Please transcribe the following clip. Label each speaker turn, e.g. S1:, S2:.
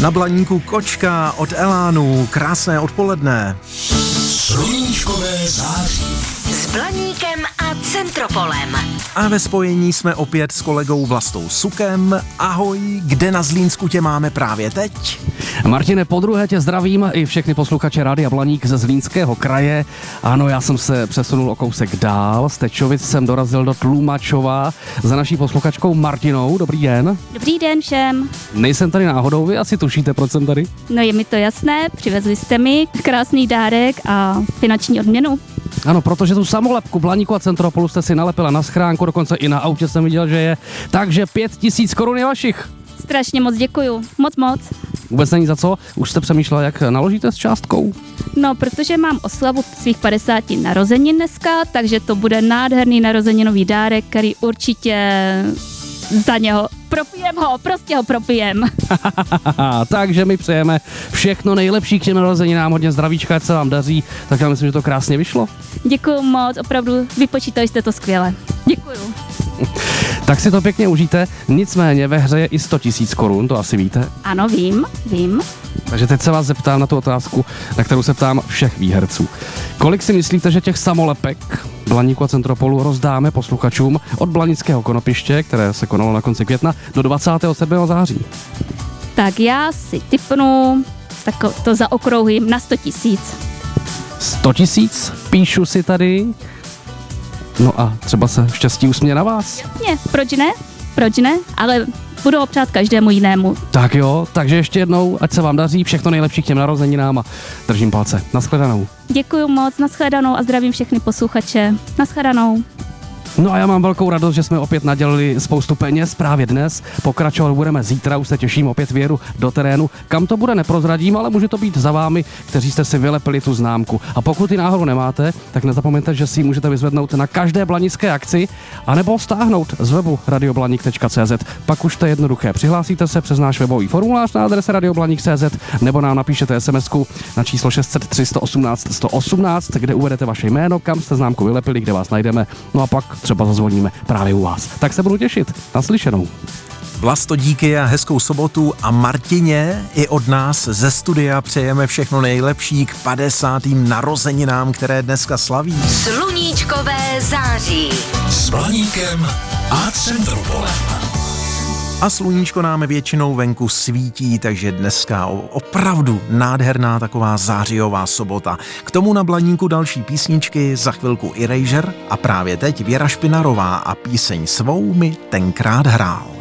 S1: Na Blaníku kočka od Elánu, krásné odpoledne.
S2: Sluníčkové září.
S3: S Blaníkem a Centropolem.
S1: A ve spojení jsme opět s kolegou Vlastou Sukem. Ahoj, kde na Zlínsku tě máme právě teď?
S4: Martine, podruhé tě zdravím i všechny posluchače Rádia Blaník ze Zlínského kraje. Ano, já jsem se přesunul o kousek dál. Z Tečovic jsem dorazil do Tlumačova za naší posluchačkou Martinou. Dobrý den.
S5: Dobrý den všem.
S4: Nejsem tady náhodou, vy asi tušíte, proč jsem tady?
S5: No je mi to jasné, přivezli jste mi krásný dárek a finanční odměnu.
S4: Ano, protože tu samolepku Blaníku a Centropolu jste si nalepila na schránku, dokonce i na autě jsem viděl, že je. Takže 5000 korun je vašich.
S5: Strašně moc děkuju, moc.
S4: Vůbec není za co? Už jste přemýšlela, jak naložíte s částkou?
S5: No, protože mám oslavu svých 50 narozenin dneska, takže to bude nádherný narozeninový dárek, který určitě za něho prostě ho propijem.
S4: Takže my přejeme všechno nejlepší k těm narozeninám, hodně zdravíčka, ať se vám daří, tak já myslím, že to krásně vyšlo.
S5: Děkuju moc, opravdu vypočítali jste to skvěle. Děkuju.
S4: Tak si to pěkně užijte, nicméně ve hře je i 100 000 korun, to asi víte.
S5: Ano, vím.
S4: Takže teď se vás zeptám na tu otázku, na kterou se ptám všech výherců. Kolik si myslíte, že těch samolepek Blaníku a Centropolu rozdáme posluchačům od Blanického konopiště, které se konalo na konci května, do 27. září?
S5: Tak já si tipnu, tak to zaokrouhím na 100 000.
S4: 100 000? Píšu si tady. No a třeba se štěstí usměje na vás.
S5: Jasně, proč ne, ale budu ho přát každému jinému.
S4: Tak jo, takže ještě jednou, ať se vám daří, všechno nejlepší k těm narozeninám a držím palce. Naschledanou.
S5: Děkuju moc, naschledanou a zdravím všechny posluchače. Naschledanou.
S4: No a já mám velkou radost, že jsme opět nadělili spoustu peněz právě dnes. Pokračovat budeme zítra, už se těším opět věru do terénu. Kam to bude, neprozradím, ale může to být za vámi, kteří jste si vylepili tu známku. A pokud ji náhodou nemáte, tak nezapomeňte, že si ji můžete vyzvednout na každé blanické akci, anebo stáhnout z webu radioblanik.cz. Pak už to je jednoduché. Přihlásíte se přes náš webový formulář na adrese radioblanik.cz nebo nám napíšete SMS-ku na číslo 603 118 118, kde uvedete vaše jméno, kam jste známku vylepili, kde vás najdeme. No a pak třeba zazvoníme právě u vás. Tak se budu těšit. Naslyšenou.
S1: Vlasto, díky a hezkou sobotu a Martině i od nás ze studia přejeme všechno nejlepší k 50. narozeninám, které dneska slaví.
S3: Sluníčkové září.
S2: S Blaníkem a Centropolem.
S1: A sluníčko nám většinou venku svítí, takže dneska opravdu nádherná taková zářijová sobota. K tomu na Blaníku další písničky, za chvilku Erasure a právě teď Věra Špinarová a píseň Svou mi tenkrát hrál.